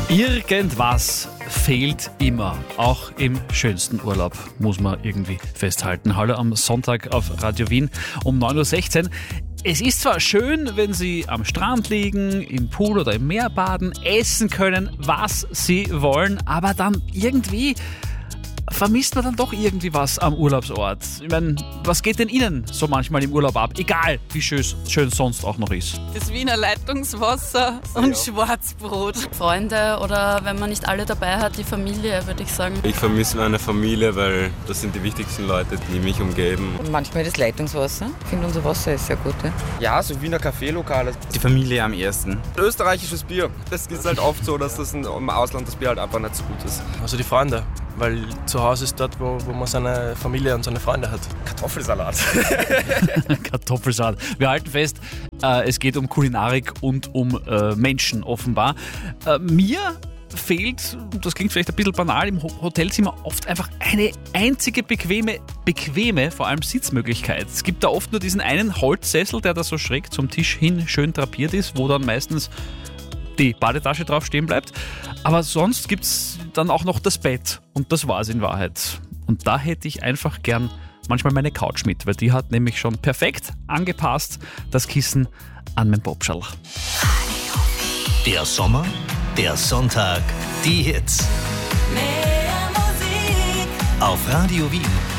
Irgendwas fehlt immer, auch im schönsten Urlaub, muss man irgendwie festhalten. Hallo am Sonntag auf Radio Wien um 9.16 Uhr. Es ist zwar schön, wenn Sie am Strand liegen, im Pool oder im Meer baden, essen können, was Sie wollen, aber dann irgendwie vermisst man dann doch irgendwie was am Urlaubsort. Ich meine, was geht denn Ihnen so manchmal im Urlaub ab? Egal, wie schön sonst auch noch ist. Das Wiener Leitungswasser und Schwarzbrot. Freunde oder wenn man nicht alle dabei hat, die Familie, würde ich sagen. Ich vermisse meine Familie, weil das sind die wichtigsten Leute, die mich umgeben. Und manchmal das Leitungswasser. Ich finde, unser Wasser ist sehr gut. Ja, so Wiener Kaffeelokale. Die Familie am ersten. Österreichisches Bier. Das ist halt oft so, dass das im Ausland das Bier halt einfach nicht so gut ist. Also die Freunde, weil zu Hause ist dort, wo man seine Familie und seine Freunde hat. Kartoffelsalat. Kartoffelsalat. Wir halten fest, es geht um Kulinarik und um Menschen offenbar. Mir fehlt, das klingt vielleicht ein bisschen banal, im Hotelzimmer oft einfach eine einzige bequeme, vor allem Sitzmöglichkeit. Es gibt da oft nur diesen einen Holzsessel, der da so schräg zum Tisch hin schön drapiert ist, wo dann meistens die Badetasche drauf stehen bleibt. Aber sonst gibt es dann auch noch das Bett. Und das war's in Wahrheit. Und da hätte ich einfach gern manchmal meine Couch mit, weil die hat nämlich schon perfekt angepasst das Kissen an mein Popschall. Der Sommer, der Sonntag, die Hits. Mehr Musik auf Radio Wien.